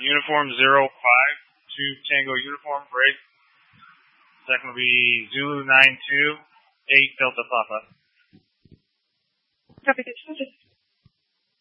Uniform 05 to Tango Uniform, break. Second will be Zulu 92, 8 Delta Papa. Copy, good.